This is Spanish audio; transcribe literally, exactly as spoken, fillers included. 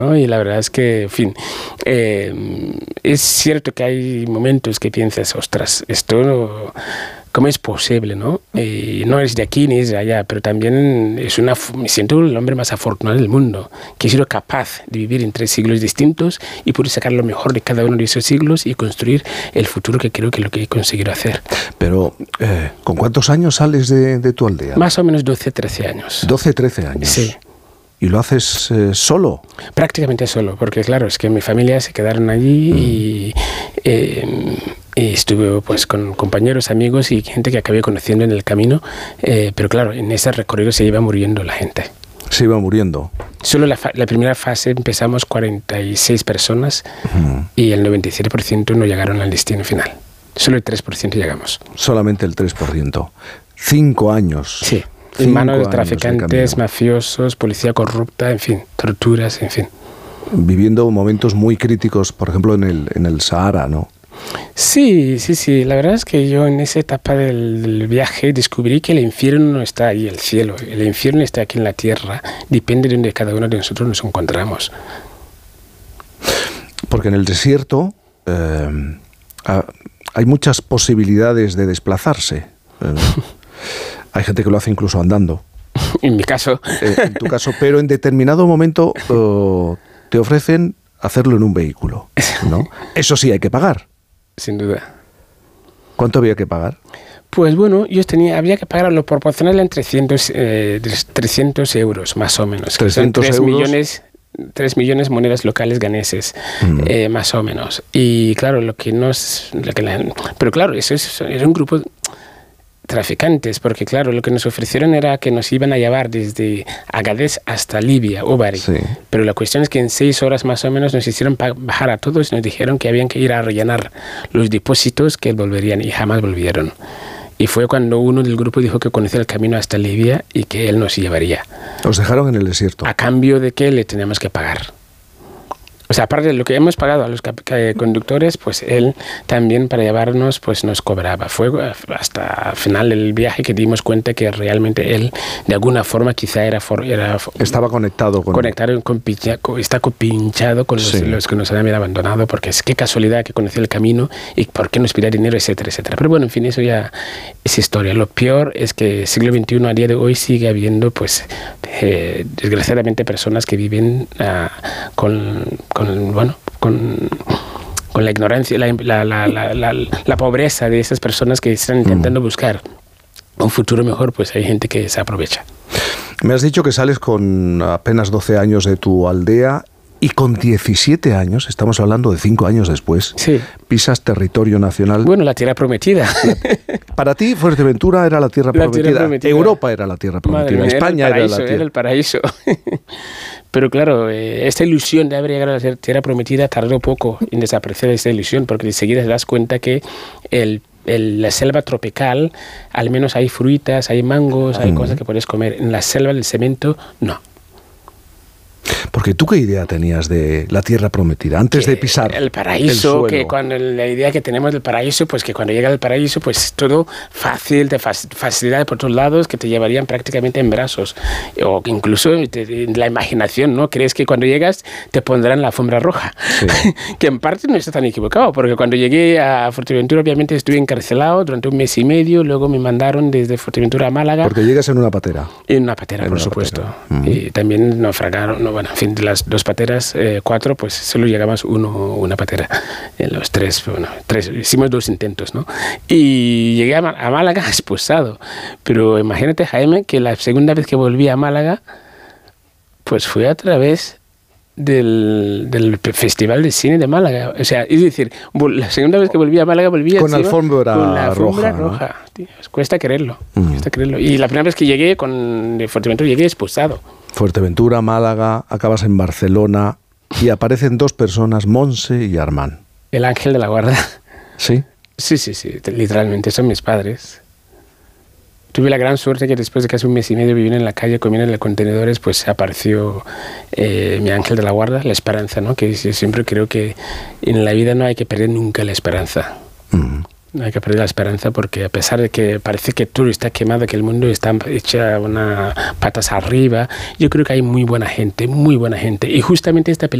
¿no? Y la verdad es que, en fin, eh, es cierto que hay momentos que piensas, ostras, esto no, ¿cómo es posible, no? Eh, no es de aquí ni es de allá, pero también es una, me siento el hombre más afortunado del mundo, que he sido capaz de vivir en tres siglos distintos y pude sacar lo mejor de cada uno de esos siglos y construir el futuro que creo que es lo que he conseguido hacer. Pero, eh, ¿con cuántos años sales de, de tu aldea? Más o menos doce, trece años. doce, trece años. Sí. ¿Y lo haces eh, solo? Prácticamente solo, porque claro, es que mi familia se quedaron allí mm. y, eh, y estuve pues con compañeros, amigos y gente que acabé conociendo en el camino, eh, pero claro, en ese recorrido se iba muriendo la gente. Se iba muriendo. Solo la, la primera fase empezamos cuarenta y seis personas mm. y el noventa y siete por ciento no llegaron al destino final. Solo el tres por ciento llegamos. Solamente el tres por ciento. Cinco años. Sí. En manos de traficantes, mafiosos, policía corrupta, en fin, torturas, en fin. Viviendo momentos muy críticos, por ejemplo, en el, en el Sahara, ¿no? Sí, sí, sí. La verdad es que yo en esa etapa del, del viaje descubrí que el infierno no está ahí, el cielo. El infierno está aquí en la tierra. Depende de donde cada uno de nosotros nos encontramos. Porque en el desierto eh, hay muchas posibilidades de desplazarse. Eh, Hay gente que lo hace incluso andando. En mi caso. Eh, en tu caso, pero en determinado momento uh, te ofrecen hacerlo en un vehículo, ¿no? Eso sí hay que pagar. Sin duda. ¿Cuánto había que pagar? Pues bueno, yo tenía, había que pagar lo proporcional en trescientos, eh, trescientos euros, más o menos. trescientos tres euros. millones, tres millones de monedas locales ganeses, mm. eh, más o menos. Y claro, lo que no es... Lo que la, pero claro, eso es, era un grupo... traficantes, porque claro, lo que nos ofrecieron era que nos iban a llevar desde Agadez hasta Libia o Bari, sí. Pero la cuestión es que en seis horas más o menos nos hicieron bajar a todos y nos dijeron que habían que ir a rellenar los depósitos que volverían y jamás volvieron. Y fue cuando uno del grupo dijo que conocía el camino hasta Libia y que él nos llevaría. ¿Os dejaron en el desierto? A cambio de que le teníamos que pagar. O sea, aparte de lo que hemos pagado a los conductores, pues él también para llevarnos pues nos cobraba. Fue hasta el final del viaje que dimos cuenta que realmente él, de alguna forma, quizá era... For, era Estaba conectado con... Conectado, con, está pinchado con los, sí. los que nos habían abandonado, porque es qué casualidad que conocía el camino y por qué nos pedía dinero, etcétera, etcétera. Pero bueno, en fin, eso ya es historia. Lo peor es que el siglo veintiuno a día de hoy sigue habiendo, pues, eh, desgraciadamente, personas que viven uh, con... con Con, bueno, con, con la ignorancia, la, la, la, la, la, la pobreza de esas personas que están intentando buscar un futuro mejor, pues hay gente que se aprovecha. Me has dicho que sales con apenas doce años de tu aldea y con diecisiete años, estamos hablando de cinco años después, sí. pisas territorio nacional. Bueno, la tierra prometida. Para ti, Fuerteventura era la tierra, la prometida. tierra prometida. Europa era la tierra prometida. Mía, España era, el paraíso, era la tierra. Era el paraíso. Pero claro, eh, esta ilusión de haber llegado a la tierra prometida tardó poco en desaparecer esta ilusión, porque enseguida te das cuenta que el En la selva tropical, al menos hay frutas, hay mangos, hay mm. cosas que puedes comer. En la selva del cemento, no. Porque tú, ¿qué idea tenías de la tierra prometida antes que de pisar el paraíso? El que cuando la idea que tenemos del paraíso, pues que cuando llega al paraíso, pues todo fácil, de facilidad por todos lados, que te llevarían prácticamente en brazos, o incluso te, la imaginación, ¿no? Crees que cuando llegas te pondrán la alfombra roja, sí. Que en parte no está tan equivocado, porque cuando llegué a Fuerteventura, obviamente estuve encarcelado durante un mes y medio, luego me mandaron desde Fuerteventura a Málaga. Porque llegas en una patera. En una patera, en por una supuesto. Patera. Mm. Y también naufragaron, no, bueno, en fin, de las dos pateras, eh, cuatro, pues solo llegamos uno, una patera. En los tres, bueno, tres, hicimos dos intentos, ¿no? Y llegué a, a Málaga expulsado. Pero imagínate, Jaime, que la segunda vez que volví a Málaga, pues fue a través del, del Festival de Cine de Málaga. O sea, es decir, la segunda vez que volví a Málaga, volví con alfombra con la alfombra roja. roja. ¿No? Tío, cuesta creerlo, mm. cuesta creerlo. Y la primera vez que llegué con de Fuerteventura, llegué expulsado. Fuerteventura, Málaga, acabas en Barcelona y aparecen dos personas, Monse y Armand. El ángel de la guarda. ¿Sí? Sí, sí, sí, literalmente, son mis padres. Tuve la gran suerte que después de casi un mes y medio viviendo en la calle, comiendo en los contenedores, pues apareció eh, mi ángel de la guarda, la esperanza, ¿no? Que yo siempre creo que en la vida no hay que perder nunca la esperanza. Mm. No hay que perder la esperanza porque a pesar de que parece que todo está quemado, que el mundo está hecha una patas arriba, yo creo que hay muy buena gente, muy buena gente. Y justamente esta película